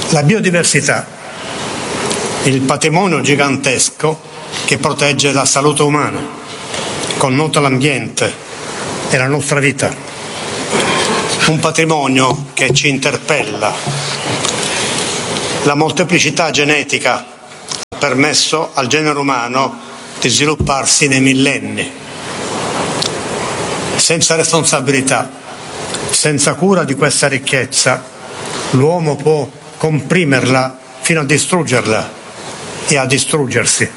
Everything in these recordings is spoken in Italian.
La biodiversità, il patrimonio gigantesco che protegge la salute umana, connota l'ambiente e la nostra vita. Un patrimonio che ci interpella. La molteplicità genetica ha permesso al genere umano di svilupparsi nei millenni. Senza responsabilità, senza cura di questa ricchezza, l'uomo può comprimerla fino a distruggerla e a distruggersi.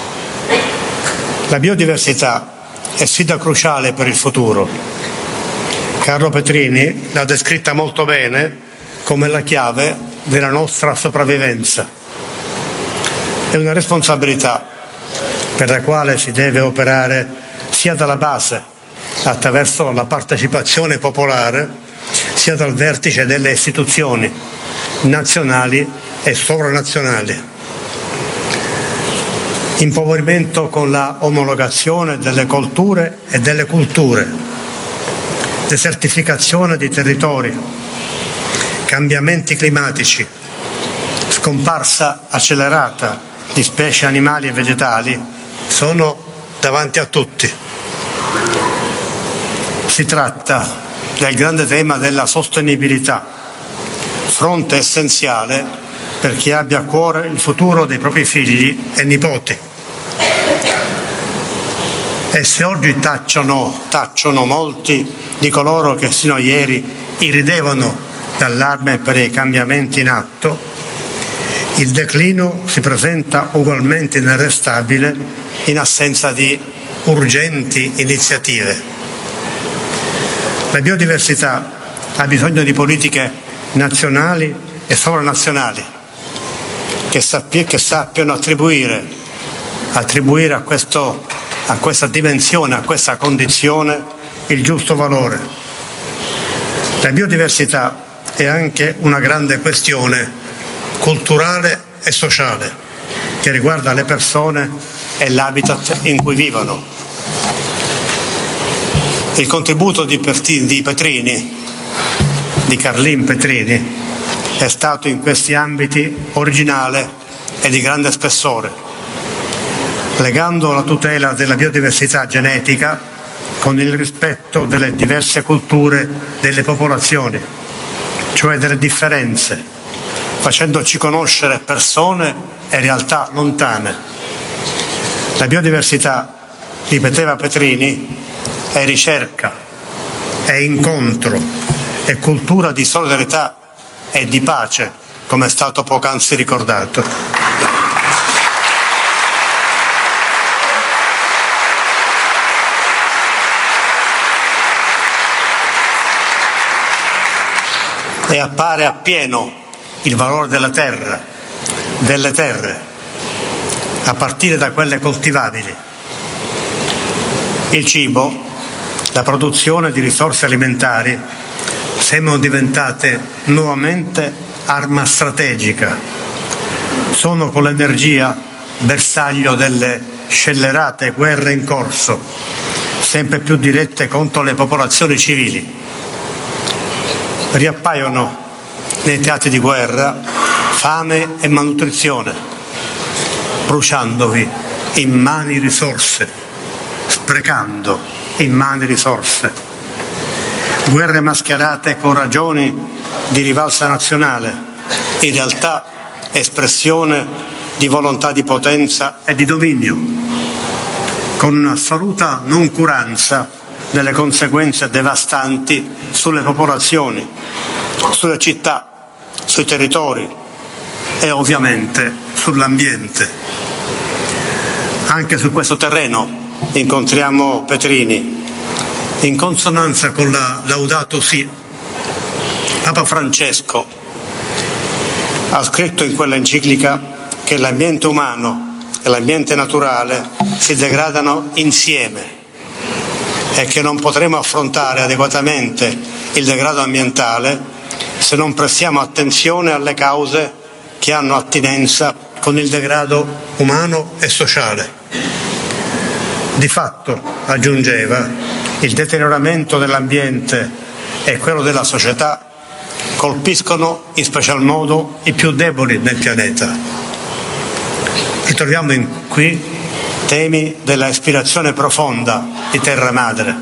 La biodiversità è sfida cruciale per il futuro. Carlo Petrini l'ha descritta molto bene come la chiave della nostra sopravvivenza. È una responsabilità per la quale si deve operare sia dalla base, attraverso la partecipazione popolare, sia dal vertice delle istituzioni nazionali e sovranazionali. Impoverimento con la omologazione delle colture e delle culture, desertificazione di territori, cambiamenti climatici, scomparsa accelerata di specie animali e vegetali sono davanti a tutti. Si tratta del grande tema della sostenibilità, fronte essenziale per chi abbia a cuore il futuro dei propri figli e nipoti. E se oggi tacciono molti di coloro che sino a ieri irridevano d'allarme per i cambiamenti in atto, il declino si presenta ugualmente inarrestabile in assenza di urgenti iniziative. La biodiversità ha bisogno di politiche nazionali e sovranazionali che sappiano attribuire a questa dimensione, a questa condizione, il giusto valore. La biodiversità è anche una grande questione culturale e sociale che riguarda le persone e l'habitat in cui vivono. Il contributo di Petrini, di Carlin Petrini, è stato in questi ambiti originale e di grande spessore, legando la tutela della biodiversità genetica con il rispetto delle diverse culture delle popolazioni, cioè delle differenze, facendoci conoscere persone e realtà lontane. La biodiversità, ripeteva Petrini, è ricerca, è incontro, è cultura di solidarietà e di pace, come è stato poc'anzi ricordato. E appare appieno il valore della terra, delle terre, a partire da quelle coltivabili. Il cibo, la produzione di risorse alimentari sembrano diventate nuovamente arma strategica. Sono con l'energia bersaglio delle scellerate guerre in corso, sempre più dirette contro le popolazioni civili. Riappaiono nei teatri di guerra fame e malnutrizione, bruciandovi immani risorse, sprecando immani risorse. Guerre mascherate con ragioni di rivalsa nazionale, in realtà espressione di volontà di potenza e di dominio, con un'assoluta noncuranza delle conseguenze devastanti sulle popolazioni, sulle città, sui territori e ovviamente sull'ambiente. Anche su questo terreno incontriamo Petrini. In consonanza con la Laudato Si, Papa Francesco ha scritto in quella enciclica che l'ambiente umano e l'ambiente naturale si degradano insieme e che non potremo affrontare adeguatamente il degrado ambientale se non prestiamo attenzione alle cause che hanno attinenza con il degrado umano e sociale. Di fatto, aggiungeva, il deterioramento dell'ambiente e quello della società colpiscono in special modo i più deboli del pianeta. Ritroviamo qui temi della ispirazione profonda di Terra Madre.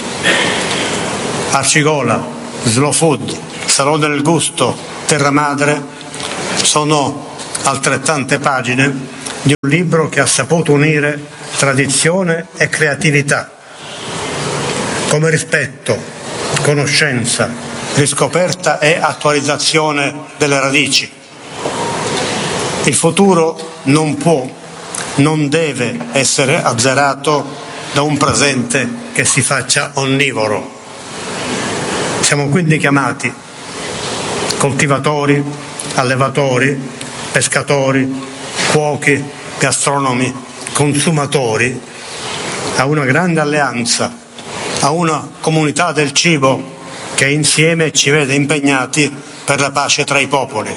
Arcigola, Slow Food, Salone del Gusto, Terra Madre sono altrettante pagine di un libro che ha saputo unire tradizione e creatività, come rispetto, conoscenza, riscoperta e attualizzazione delle radici. Il futuro non può, non deve essere azzerato da un presente che si faccia onnivoro. Siamo quindi chiamati, coltivatori, allevatori, pescatori, cuochi, gastronomi, consumatori, a una grande alleanza, a una comunità del cibo che insieme ci vede impegnati per la pace tra i popoli.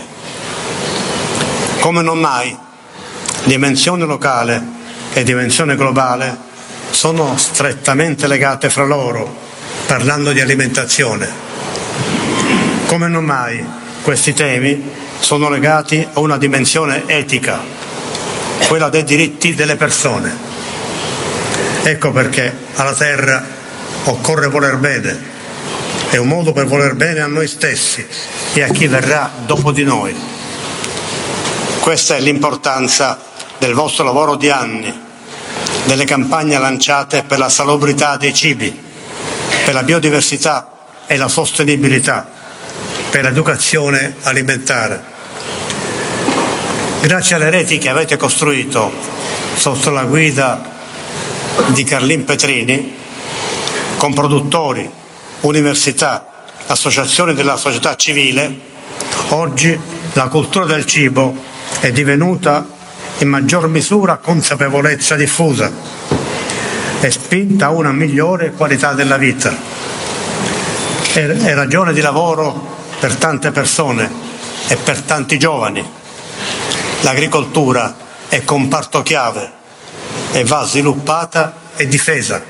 Come non mai, dimensione locale e dimensione globale sono strettamente legate fra loro, parlando di alimentazione. Come non mai, questi temi sono legati a una dimensione etica, quella dei diritti delle persone. Ecco perché alla terra occorre voler bene. È un modo per voler bene a noi stessi e a chi verrà dopo di noi. Questa è l'importanza del vostro lavoro di anni, delle campagne lanciate per la salubrità dei cibi, per la biodiversità e la sostenibilità, per l'educazione alimentare. Grazie alle reti che avete costruito sotto la guida di Carlin Petrini, con produttori, università, associazioni della società civile, oggi la cultura del cibo è divenuta in maggior misura consapevolezza diffusa e spinta a una migliore qualità della vita. È ragione di lavoro per tante persone e per tanti giovani. L'agricoltura è comparto chiave e va sviluppata e difesa.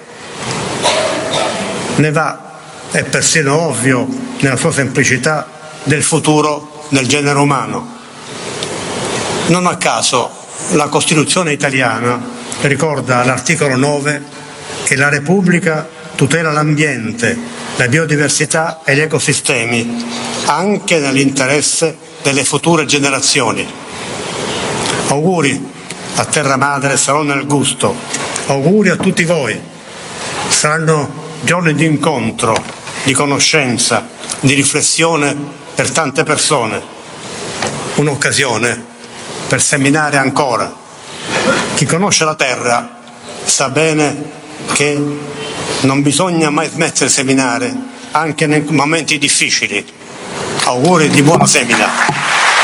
Ne va, è persino ovvio nella sua semplicità, del futuro del genere umano. Non a caso la Costituzione italiana ricorda all'articolo 9 che la Repubblica tutela l'ambiente, la biodiversità e gli ecosistemi, anche nell'interesse delle future generazioni. Auguri a Terra Madre e Salone del Gusto, auguri a tutti voi. Saranno giorni di incontro, di conoscenza, di riflessione per tante persone, un'occasione per seminare ancora. Chi conosce la terra sa bene che non bisogna mai smettere di seminare, anche nei momenti difficili. Auguri di buona semina.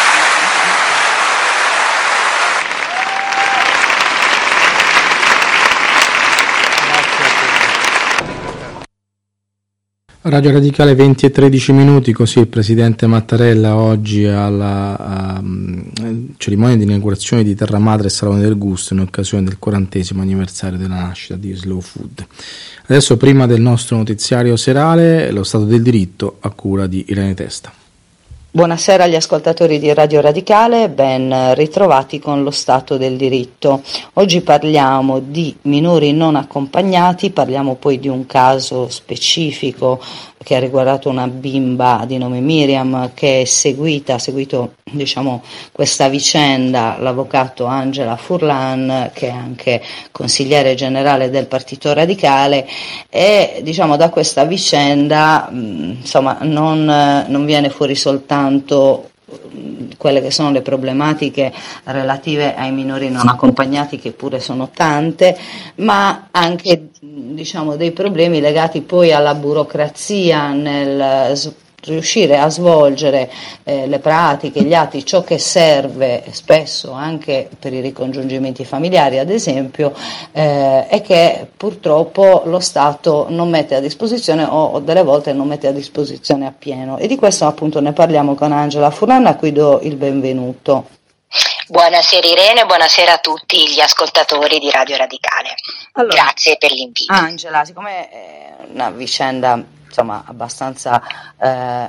Radio Radicale 20 e 13 minuti, così il presidente Mattarella oggi alla cerimonia di inaugurazione di Terra Madre e Salone del Gusto in occasione del 40° anniversario della nascita di Slow Food. Adesso, prima del nostro notiziario serale, lo Stato del diritto a cura di Irene Testa. Buonasera agli ascoltatori di Radio Radicale, ben ritrovati con lo Stato del diritto. Oggi parliamo di minori non accompagnati, parliamo poi di un caso specifico che ha riguardato una bimba di nome Miriam che ha seguito questa vicenda l'avvocato Angela Furlan, che è anche consigliere generale del Partito Radicale, e da questa vicenda non viene fuori soltanto quelle che sono le problematiche relative ai minori non accompagnati, che pure sono tante, ma anche dei problemi legati poi alla burocrazia nel riuscire a svolgere le pratiche, gli atti, ciò che serve spesso anche per i ricongiungimenti familiari, ad esempio, e che purtroppo lo Stato non mette a disposizione o delle volte non mette a disposizione appieno. E di questo appunto ne parliamo con Angela Furlan, a cui do il benvenuto. Buonasera Irene, buonasera a tutti gli ascoltatori di Radio Radicale. Allora, grazie per l'invito. Angela, siccome è una vicenda abbastanza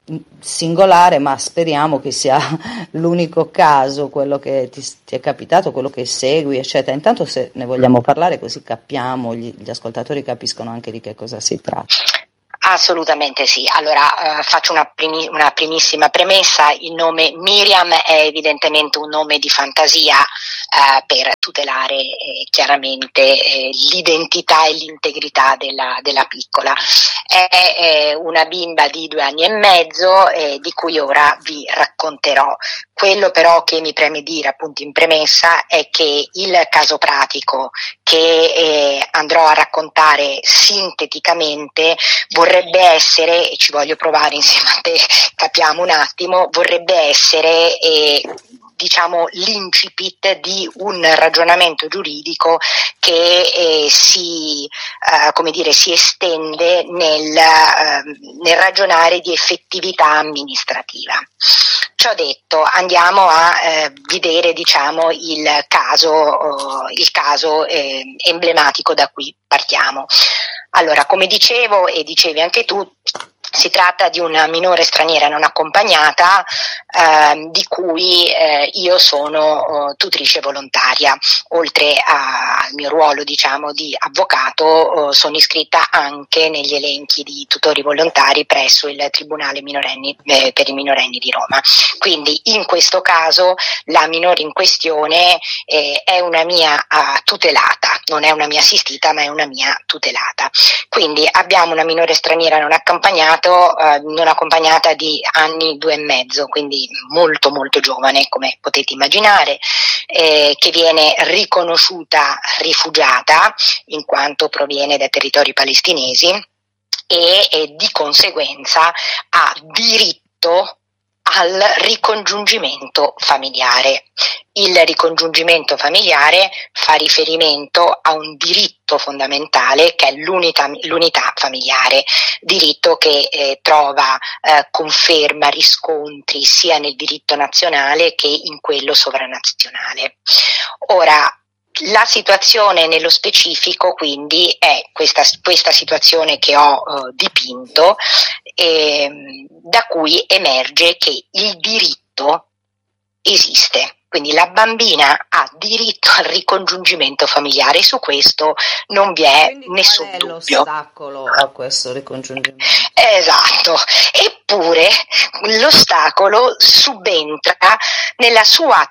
singolare, ma speriamo che sia l'unico caso, quello che ti è capitato, quello che segui, eccetera. Intanto se ne vogliamo parlare così capiamo, gli ascoltatori capiscono anche di che cosa si tratta. Assolutamente sì. Allora faccio una primissima premessa: il nome Miriam è evidentemente un nome di fantasia per tutelare chiaramente l'identità e l'integrità della piccola. È una bimba di 2 anni e mezzo di cui ora vi racconterò. Quello però che mi preme dire appunto in premessa è che il caso pratico che andrò a raccontare sinteticamente vorrebbe essere, e ci voglio provare insieme a te, capiamo un attimo, vorrebbe essere diciamo l'incipit di un ragionamento giuridico che si estende nel ragionare di effettività amministrativa. Ciò detto, andiamo a vedere diciamo il caso emblematico da cui partiamo. Allora, come dicevo e dicevi anche tu, si tratta di una minore straniera non accompagnata di cui io sono tutrice volontaria. Oltre al mio ruolo diciamo di avvocato sono iscritta anche negli elenchi di tutori volontari presso il Tribunale per i minorenni di Roma. Quindi in questo caso la minore in questione è una mia tutelata, non è una mia assistita ma è una mia tutelata. Quindi abbiamo una minore straniera non accompagnata di anni 2 e mezzo, quindi molto molto giovane come potete immaginare, che viene riconosciuta rifugiata in quanto proviene dai territori palestinesi e di conseguenza ha diritto al ricongiungimento familiare. Il ricongiungimento familiare fa riferimento a un diritto fondamentale che è l'unità familiare, diritto che trova conferma, riscontri sia nel diritto nazionale che in quello sovranazionale. Ora, la situazione nello specifico quindi è questa situazione che ho dipinto, da cui emerge che il diritto esiste. Quindi la bambina ha diritto al ricongiungimento familiare, su questo non vi è nessun dubbio. Qual è l'ostacolo a questo ricongiungimento? Esatto, eppure l'ostacolo subentra nella sua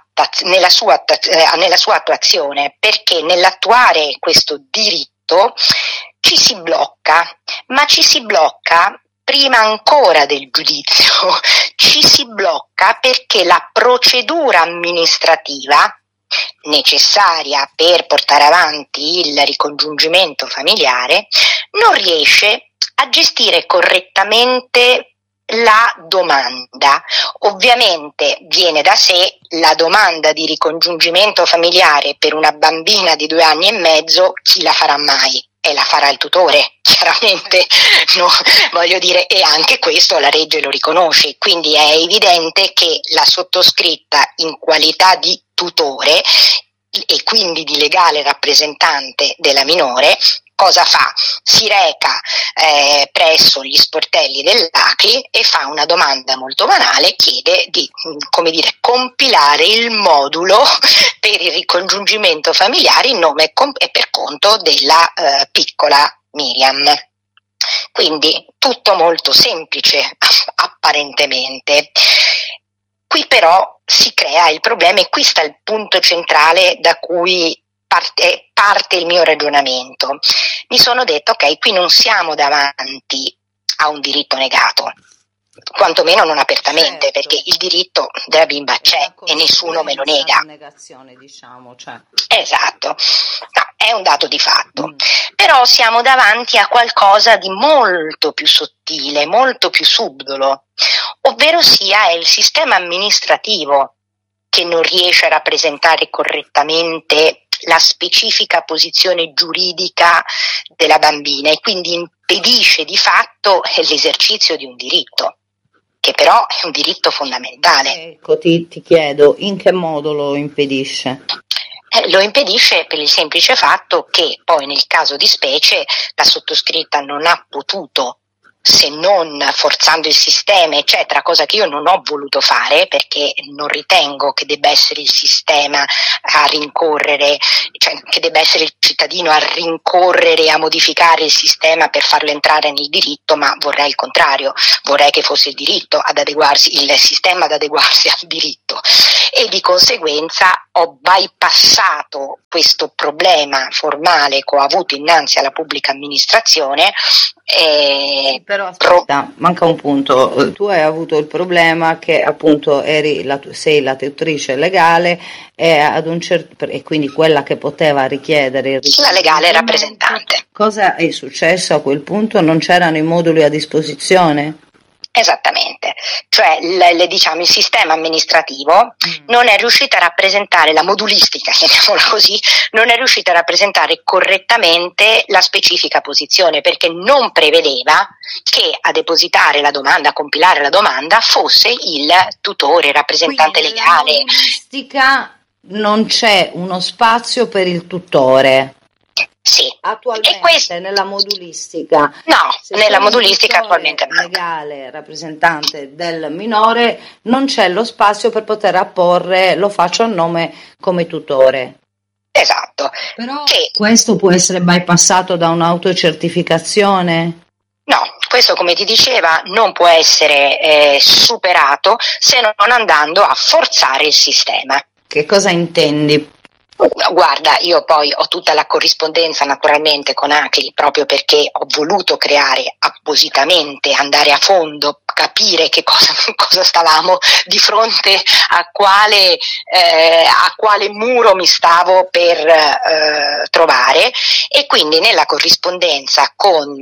attuazione, perché nell'attuare questo diritto ci si blocca, ma ci si blocca prima ancora del giudizio, ci si blocca perché la procedura amministrativa necessaria per portare avanti il ricongiungimento familiare non riesce a gestire correttamente la domanda. Ovviamente viene da sé la domanda di ricongiungimento familiare per una bambina di 2 anni e mezzo, chi la farà mai? E la farà il tutore, chiaramente, no, voglio dire, e anche questo la legge lo riconosce, quindi è evidente che la sottoscritta in qualità di tutore e quindi di legale rappresentante della minore, cosa fa? Si reca presso gli sportelli dell'ACLI e fa una domanda molto banale, chiede di compilare il modulo per il ricongiungimento familiare in nome e per conto della piccola Miriam. Quindi tutto molto semplice apparentemente. Qui però si crea il problema e qui sta il punto centrale da cui parte il mio ragionamento. Mi sono detto, ok, qui non siamo davanti a un diritto negato, quantomeno non apertamente, certo, perché il diritto della bimba c'è e nessuno me lo nega. Negazione, diciamo, cioè. Esatto, no, è un dato di fatto. Però siamo davanti a qualcosa di molto più sottile, molto più subdolo, ovvero sia è il sistema amministrativo che non riesce a rappresentare correttamente la specifica posizione giuridica della bambina e quindi impedisce di fatto l'esercizio di un diritto, che però è un diritto fondamentale. Ecco, ti chiedo, in che modo lo impedisce? Lo impedisce per il semplice fatto che poi nel caso di specie la sottoscritta non ha potuto se non forzando il sistema, eccetera, cosa che io non ho voluto fare perché non ritengo che debba essere il sistema a rincorrere, cioè che debba essere il cittadino a rincorrere e a modificare il sistema per farlo entrare nel diritto, ma vorrei il contrario, vorrei che fosse il diritto ad adeguarsi, il sistema ad adeguarsi al diritto, e di conseguenza ho bypassato questo problema formale che ho avuto innanzi alla pubblica amministrazione. Però aspetta, manca un punto. Tu hai avuto il problema che appunto sei la tutrice legale e e quindi quella che poteva richiedere la legale rappresentante. Cosa è successo a quel punto? Non c'erano i moduli a disposizione? Esattamente, cioè diciamo, il sistema amministrativo non è riuscito a rappresentare la modulistica, chiamiamola così, non è riuscito a rappresentare correttamente la specifica posizione, perché non prevedeva che a depositare la domanda, a compilare la domanda fosse il tutore, il rappresentante quindi legale. Nella modulistica non c'è uno spazio per il tutore. Sì. Attualmente nella modulistica nella modulistica attualmente legale rappresentante del minore non c'è lo spazio per poter apporre lo faccio a nome come tutore. Esatto. Però questo può essere bypassato da un'autocertificazione? No, questo come ti diceva non può essere superato se non andando a forzare il sistema. Che cosa intendi? Guarda, io poi ho tutta la corrispondenza naturalmente con ACLI proprio perché ho voluto creare appositamente, andare a fondo, capire che cosa stavamo di fronte, a quale muro mi stavo per trovare, e quindi nella corrispondenza con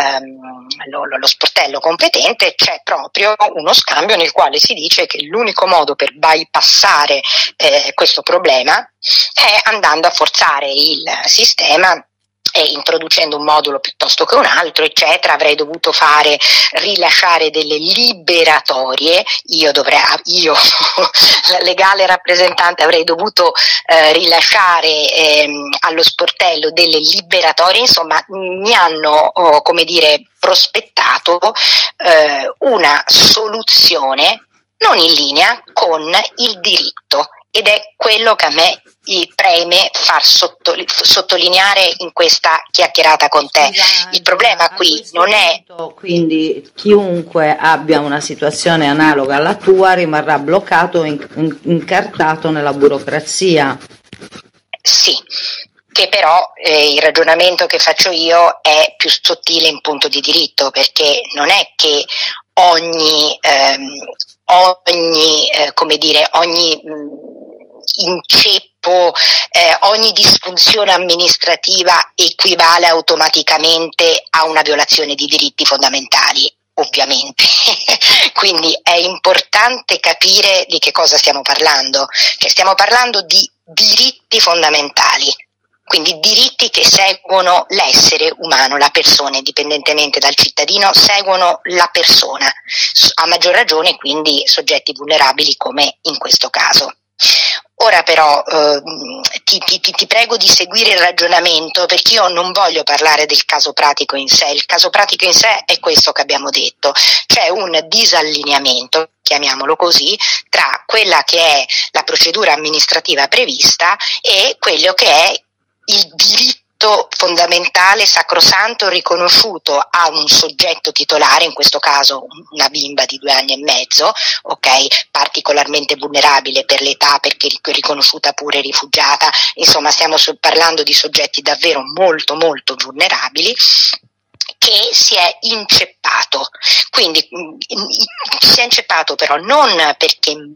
lo sportello competente c'è proprio uno scambio nel quale si dice che l'unico modo per bypassare questo problema è andando a forzare il sistema e introducendo un modulo piuttosto che un altro, eccetera. Avrei dovuto rilasciare delle liberatorie, io la legale rappresentante avrei dovuto rilasciare allo sportello delle liberatorie, insomma mi hanno prospettato una soluzione non in linea con il diritto, ed è quello che a me preme far sottolineare in questa chiacchierata con te. Il problema qui non è... Quindi chiunque abbia una situazione analoga alla tua rimarrà bloccato, incartato nella burocrazia. Sì, che però il ragionamento che faccio io è più sottile in punto di diritto, perché non è che ogni inceppo, ogni disfunzione amministrativa equivale automaticamente a una violazione di diritti fondamentali, ovviamente. Quindi è importante capire di che cosa stiamo parlando, che stiamo parlando di diritti fondamentali. Quindi diritti che seguono l'essere umano, la persona, indipendentemente dal cittadino, seguono la persona, a maggior ragione quindi soggetti vulnerabili come in questo caso. Ora però ti prego di seguire il ragionamento, perché io non voglio parlare del caso pratico in sé. Il caso pratico in sé è questo che abbiamo detto: c'è un disallineamento, chiamiamolo così, tra quella che è la procedura amministrativa prevista e quello che è il diritto fondamentale sacrosanto riconosciuto a un soggetto titolare, in questo caso una bimba di 2 anni e mezzo, ok, particolarmente vulnerabile per l'età perché riconosciuta pure rifugiata, insomma stiamo parlando di soggetti davvero molto molto vulnerabili, che si è inceppato. Quindi si è inceppato però non perché